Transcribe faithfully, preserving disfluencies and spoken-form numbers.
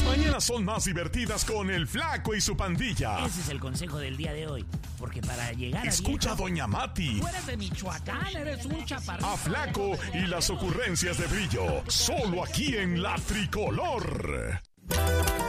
mañanas son más divertidas con el Flaco y su pandilla. Ese es el consejo del día de hoy. Porque para llegar a Escucha viejo, a Doña Mati. Tú eres de Michoacán, eres un chaparrito. A Flaco y las ocurrencias de Brillo. Solo aquí en La Tricolor.